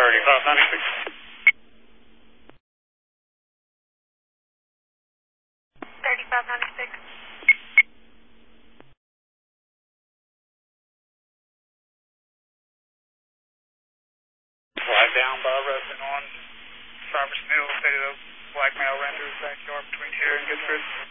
3596. 3596. Flag down by resident on Farmers Mill, State of Black Male Render's backyard between here and Gifford.